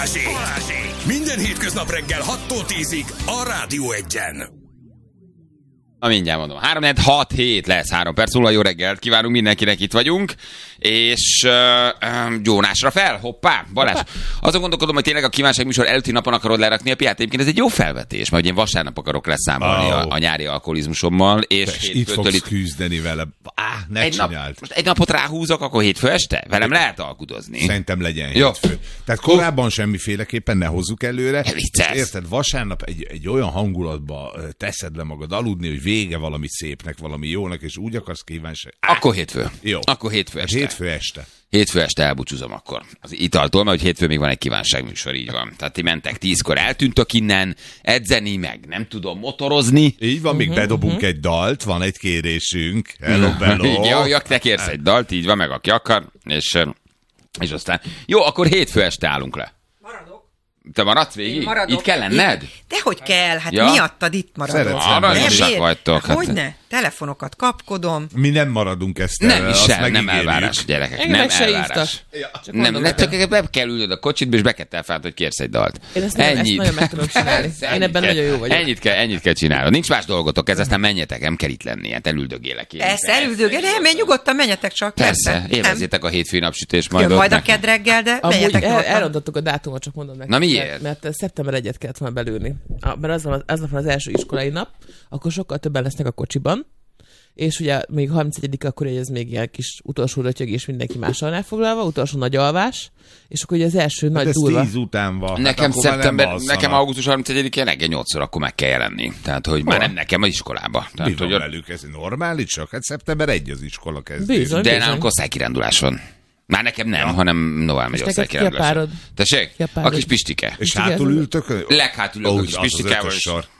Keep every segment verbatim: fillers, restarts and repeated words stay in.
Minden hétköznap reggel hattól tízig a Rádió Egyen. Na mindjárt mondom. három hat hét lesz, három perc múlva. Jó reggelt kívánunk mindenkinek, itt vagyunk. És uh, um, Jónásra fel, hoppá, Balázs. Hoppá. Azon gondolkodom, hogy tényleg a kívánság műsor előtti napon akarod lerakni a piát. Egyébként ez egy jó felvetés, mert én vasárnap akarok leszámolni oh. a, a nyári alkoholizmusommal. És itt fogsz itt... küzdeni vele. Á, ne egy csináld. Nap, most egy napot ráhúzok, akkor hétfő este? Velem lehet alkudozni. Szerintem legyen hétfő. Tehát korábban semmiféleképpen ne hozzuk előre. Érted, vasárnap egy, egy olyan hangulatba teszed le magad aludni, hogy vége valami szépnek, valami jónak, és úgy akarsz kívánság. Akkor hétfő. Jó. Akkor hétfő este. Hétfő este. Hétfő este elbúcsúzom akkor. Az italtól, mert hogy hétfő még van egy kívánságműsor, így van. Tehát ti mentek tízkor, eltűntök innen, edzeni meg, nem tudom, motorozni. Így van, még uh-huh, bedobunk uh-huh. egy dalt, van egy kérésünk. Hello, hello. Ja, ja, te kérsz egy dalt, így van, meg aki akar, és, és aztán... Jó, akkor hétfő este állunk le. Te maradsz végig? Itt kell lenned? Dehogy kell, hát ja. miattad itt maradok. Aranyosak vagytok. Hát. Hogyne? Telefonokat kapkodom. Mi nem maradunk ezt el. Nem is el, nem elvárás, gyerekek. Engem nem elvárás. Ja. Csak nem, nem csak be kell ülnöd a kocsidba, és be kell telfáld, hogy kérsz egy dalt. Én ezt, nem, ezt nagyon meg tudom csinálni. Én ebben nagyon jó vagyok. Ennyit kell, ennyit kell csinálni. Nincs más dolgotok, ez aztán menjetek, nem kell itt lenni. Hát elüldögélek én. Ezt elüldögél, nem, én nyugodtan menjetek csak. Persze, élvezzétek a hétfői napsütést majd. Majd a kedd reggel, de menjetek. Elrontottuk a dátumot, csak mondom nektek. Na miért? Mert szeptember elsejét kellett volna belülni. Mert az van, az van az első iskolai nap, akkor sokkal többen lesznek a kocsiban, és ugye még harmincegyedike akkor ez még ilyen kis utolsó rötyögés, mindenki mással elfoglalva, utolsó nagy alvás, és akkor ugye az első hát nagy ez durva. tíz után van. Nekem hát szeptember, nekem augusztus harmincegyedikén reggel nyolcszor akkor meg kell jelenni. Tehát, hogy már nem nekem az iskolába. Tehát, mi van hogy velük? Ez normális csak? Hát szeptember elseje az iskola kezdés. Bizony, de nem osztálykirándulás van. Már nekem nem, ja. hanem Novál megy osztálykirándulás. Tessék? A kis Pistike. És hátul ültök? Leghátul ülök a kis Pistikával.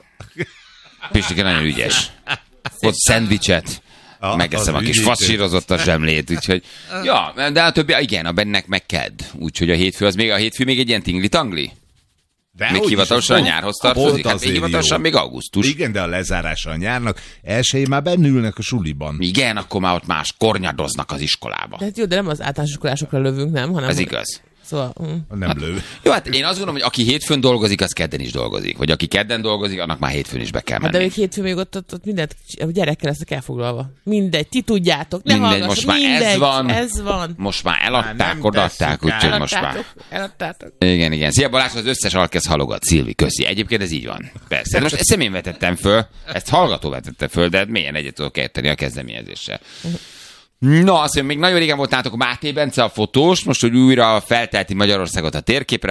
Pistike nagyon ügyes. Ott szendvicset. Ah, megeszem a kis fasszírozott a zsemlét, úgyhogy... Ja, de a többi, igen, a bennek meg kedd. Úgyhogy a hétfő az még, a hétfő még egy ilyen tingli-tangli. De még hivatalosan a nyárhoz tartozik, hát még hivatalosan még augusztus. Igen, de a lezárása a nyárnak elsőjén már bennülnek a suliban. Igen, akkor már ott más kornyadoznak az iskolába. De hát jó, de nem az általános iskolásokra lövünk, nem? Hanem ez igaz. Szóval, mm. Nem lő. Jó, hát én azt gondolom, hogy aki hétfőn dolgozik, az kedden is dolgozik. Vagy aki kedden dolgozik, annak már hétfőn is be kell menni. Hát de még hétfőn még ott, ott, ott mindent, a gyerekkel lesznek elfoglalva. Mindegy, ti tudjátok, ne mindegy, most már mindegy, ez van. Ez van. Most már eladták, odaadták, úgyhogy most már. Eladtátok. Igen, igen. Szia Balázs, az összes alkesz halogat. Szilvi, köszi. Egyébként ez így van. Persze. Most ezt én vetettem föl, ezt hallgató vetette föl, de milyen egyet tudok érteni a kezdeményezéssel. Na, azt mondja, még nagyon régen volt nálatok Máté Bence a fotós, most, hogy újra feltelti Magyarországot a térképre,